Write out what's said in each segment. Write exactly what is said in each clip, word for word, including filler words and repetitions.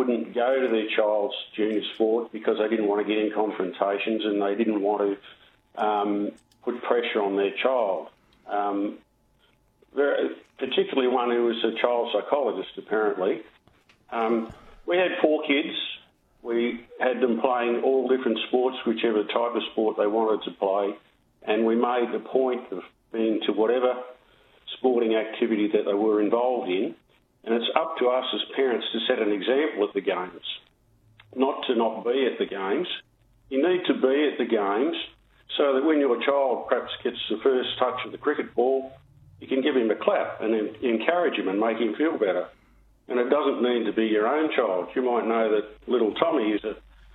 wouldn't go to their child's junior sport because they didn't want to get in confrontations and they didn't want to um, put pressure on their child. Um, very, particularly one who was a child psychologist, apparently. Um, we had four kids. We had them playing all different sports, whichever type of sport they wanted to play, and we made the point of being to whatever sporting activity that they were involved in, and it's up to us as parents to set an example at the games, not to not be at the games. You need to be at the games so that when your child perhaps gets the first touch of the cricket ball, you can give him a clap and then encourage him and make him feel better. And it doesn't need to be your own child. You might know that little Tommy is a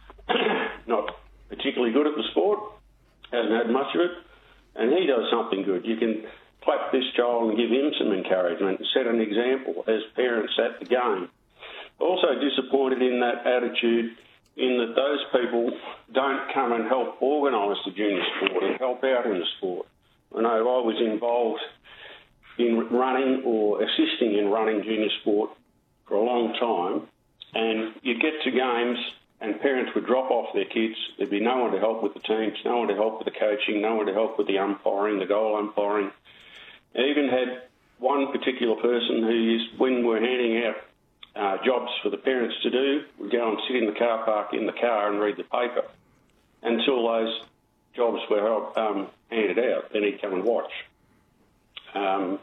not particularly good at the sport, hasn't had much of it, and he does something good. You can clap this child and give him some encouragement and set an example as parents at the game. Also disappointed in that attitude in that those people don't come and help organise the junior sport and help out in the sport. I know I was involved in running or assisting in running junior sport for a long time, and you'd get to games and parents would drop off their kids. There'd be no one to help with the teams, no one to help with the coaching, no one to help with the umpiring, the goal umpiring. I even had one particular person who is, when we're handing out uh, jobs for the parents to do, would go and sit in the car park in the car and read the paper until those jobs were um, handed out. Then he'd come and watch. Um,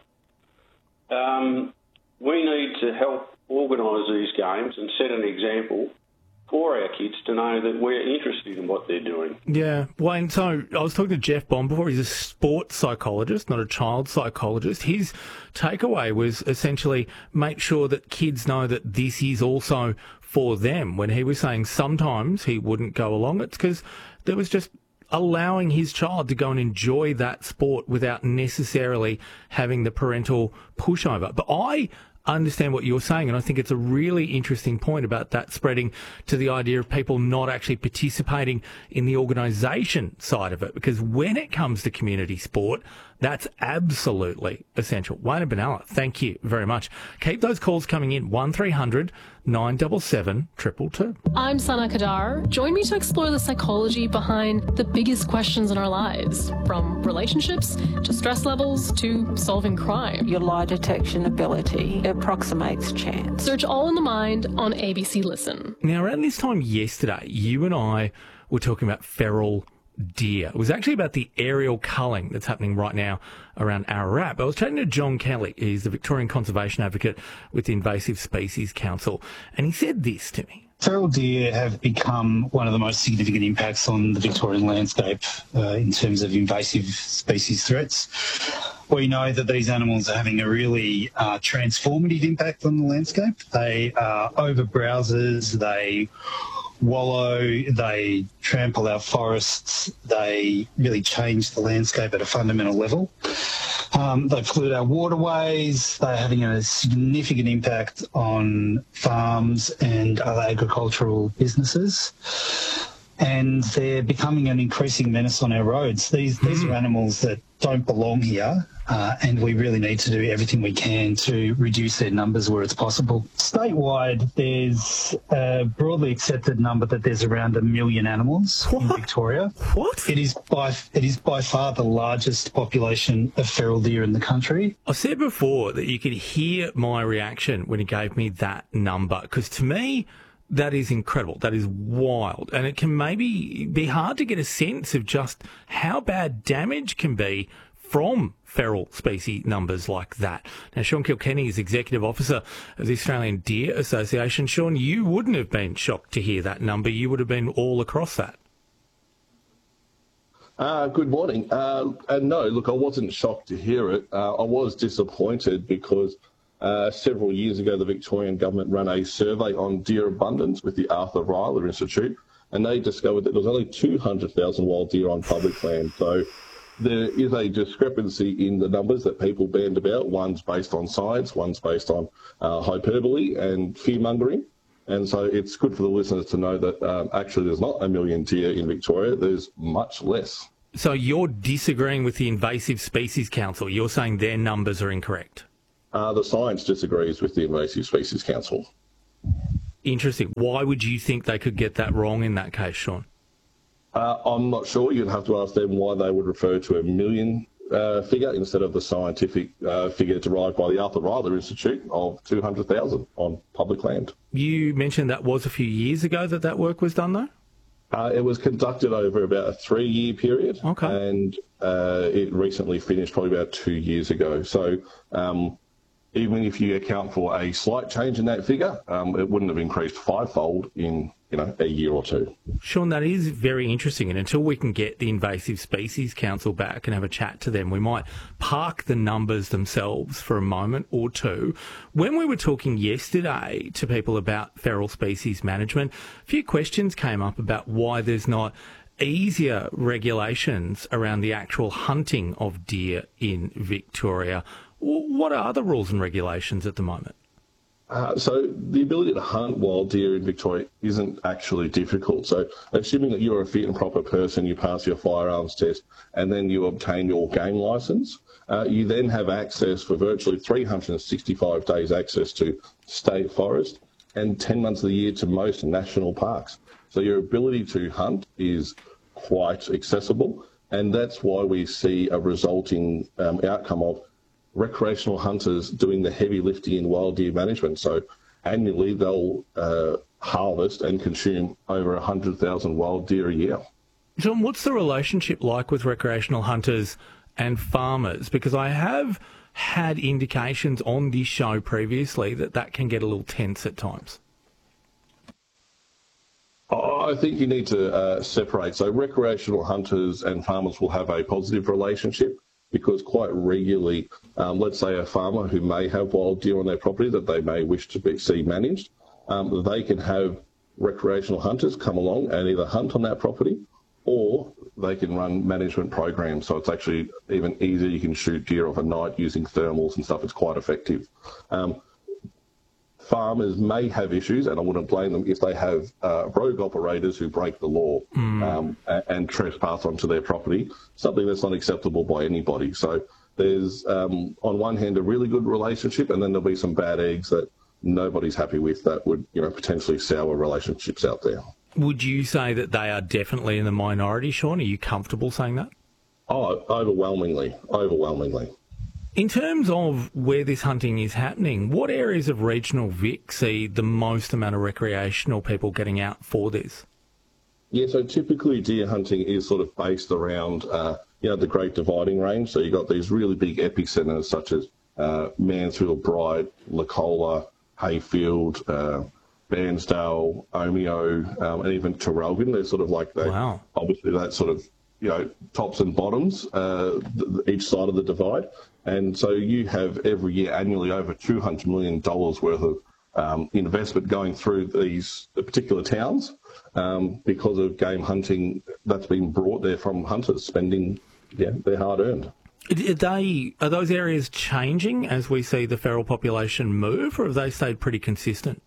um, we need to help organise these games and set an example for our kids to know that we're interested in what they're doing. Yeah, Wayne, so I was talking to Jeff Bond before. He's a sports psychologist, not a child psychologist. His takeaway was essentially make sure that kids know that this is also for them. When he was saying sometimes he wouldn't go along, it's because there was just allowing his child to go and enjoy that sport without necessarily having the parental pushover. But I understand what you're saying, and I think it's a really interesting point about that spreading to the idea of people not actually participating in the organisation side of it, because when it comes to community sport, that's absolutely essential. Wayne and Benalla, thank you very much. Keep those calls coming in, one three hundred nine seven seven two two two. I'm Sana Kadar. Join me to explore the psychology behind the biggest questions in our lives, from relationships to stress levels to solving crime. Your lie detection ability approximates chance. Search All in the Mind on A B C Listen. Now, around this time yesterday, you and I were talking about feral deer. It was actually about the aerial culling that's happening right now around Ararat. But I was chatting to John Kelly. He's the Victorian Conservation Advocate with the Invasive Species Council, and he said this to me. Feral deer have become one of the most significant impacts on the Victorian landscape uh, in terms of invasive species threats. We know that these animals are having a really uh, transformative impact on the landscape. They are over-browsers, they wallow, they trample our forests, they really change the landscape at a fundamental level. Um, they pollute our waterways, they're having a significant impact on farms and other agricultural businesses. And they're becoming an increasing menace on our roads. These these are animals that don't belong here, uh, and we really need to do everything we can to reduce their numbers where it's possible. Statewide, there's a broadly accepted number that there's around a million animals what? in Victoria. What? It is by it is by far the largest population of feral deer in the country. I said before that you could hear my reaction when he gave me that number, because to me, that is incredible. That is wild. And it can maybe be hard to get a sense of just how bad damage can be from feral species numbers like that. Now, Sean Kilkenny is Executive Officer of the Australian Deer Association. Sean, you wouldn't have been shocked to hear that number. You would have been all across that. Uh, good morning. Uh, and no, look, I wasn't shocked to hear it. Uh, I was disappointed because Uh, several years ago, the Victorian government ran a survey on deer abundance with the Arthur Rylah Institute, and they discovered that there was only two hundred thousand wild deer on public land. So there is a discrepancy in the numbers that people band about. One's based on science, one's based on uh, hyperbole and fear-mongering. And so it's good for the listeners to know that um, actually there's not a million deer in Victoria, there's much less. So you're disagreeing with the Invasive Species Council. You're saying their numbers are incorrect. Uh, the science disagrees with the Invasive Species Council. Interesting. Why would you think they could get that wrong in that case, Sean? Uh, I'm not sure. You'd have to ask them why they would refer to a million uh, figure instead of the scientific uh, figure derived by the Arthur Rylah Institute of two hundred thousand on public land. You mentioned that was a few years ago that that work was done, though? Uh, it was conducted over about a three-year period, okay. and uh, it recently finished probably about two years ago. So um, even if you account for a slight change in that figure, um, it wouldn't have increased fivefold in you know a year or two. Sean, that is very interesting, and until we can get the Invasive Species Council back and have a chat to them, we might park the numbers themselves for a moment or two. When we were talking yesterday to people about feral species management, a few questions came up about why there's not easier regulations around the actual hunting of deer in Victoria. What are the rules and regulations at the moment? Uh, so the ability to hunt wild deer in Victoria isn't actually difficult. So assuming that you're a fit and proper person, you pass your firearms test, and then you obtain your game licence, uh, you then have access for virtually three hundred sixty-five days access to state forest and ten months of the year to most national parks. So your ability to hunt is quite accessible, and that's why we see a resulting um, outcome of recreational hunters doing the heavy lifting in wild deer management. So annually they'll uh, harvest and consume over one hundred thousand wild deer a year. John, what's the relationship like with recreational hunters and farmers? Because I have had indications on this show previously that that can get a little tense at times. I think you need to uh, separate. So recreational hunters and farmers will have a positive relationship, because quite regularly, um, let's say a farmer who may have wild deer on their property that they may wish to be, see managed, um, they can have recreational hunters come along and either hunt on that property, or they can run management programs. So it's actually even easier. You can shoot deer overnight using thermals and stuff. It's quite effective. Um, Farmers may have issues, and I wouldn't blame them if they have uh, rogue operators who break the law mm. um, and, and trespass onto their property, something that's not acceptable by anybody. So there's, um, on one hand, a really good relationship, and then there'll be some bad eggs that nobody's happy with that would, you know, potentially sour relationships out there. Would you say that they are definitely in the minority, Sean? Are you comfortable saying that? Oh, overwhelmingly, overwhelmingly. In terms of where this hunting is happening, what areas of regional Vic see the most amount of recreational people getting out for this? Yeah, so typically deer hunting is sort of based around, uh, you know, the Great Dividing Range. So you've got these really big epicentres such as uh, Mansfield, Bright, Lacolla, Hayfield, uh, Bairnsdale, Omeo, um, and even Traralgon. They're sort of like, they, wow. obviously that sort of, you know, tops and bottoms, uh, each side of the divide. And so you have every year annually over two hundred million dollars worth of um, investment going through these particular towns um, because of game hunting that's been brought there from hunters spending yeah, their hard-earned. Are, they, are those areas changing as we see the feral population move, or have they stayed pretty consistent?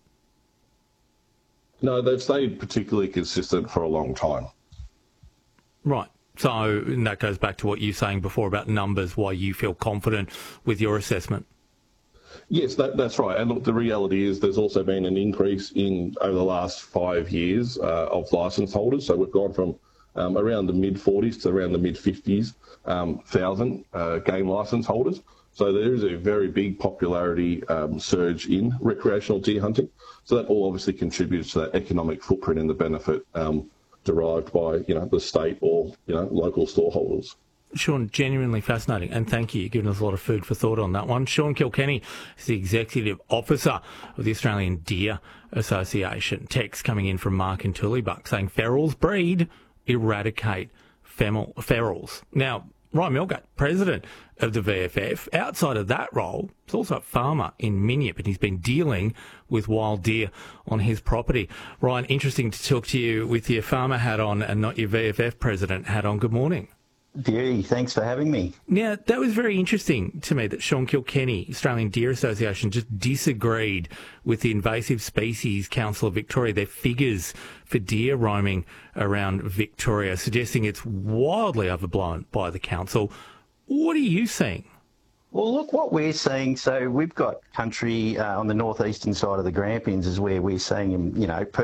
No, they've stayed particularly consistent for a long time. Right. So and that goes back to what you were saying before about numbers, why you feel confident with your assessment. Yes, that, that's right. And look, the reality is there's also been an increase in over the last five years uh, of licence holders. So we've gone from um, around the mid forties to around the mid fifties um, thousand uh, game licence holders. So there is a very big popularity um, surge in recreational deer hunting. So that all obviously contributes to that economic footprint and the benefit um, derived by, you know, the state or, you know, local storeholders. Sean, genuinely fascinating, and thank you. You've given us a lot of food for thought on that one. Sean Kilkenny is the Executive Officer of the Australian Deer Association. Text coming in from Mark in Tullybuck saying, ferals breed, eradicate femal, ferals. Now, Ryan Milgate, President of the V F F, outside of that role, is also a farmer in Minyip, and he's been dealing with wild deer on his property. Ryan, interesting to talk to you with your farmer hat on and not your V F F President hat on. Good morning. Beauty, thanks for having me. Now, that was very interesting to me that Sean Kilkenny, Australian Deer Association, just disagreed with the Invasive Species Council of Victoria, their figures for deer roaming around Victoria, suggesting it's wildly overblown by the council. What are you seeing? Well, look, what we're seeing, so we've got country uh, on the northeastern side of the Grampians is where we're seeing him, you know,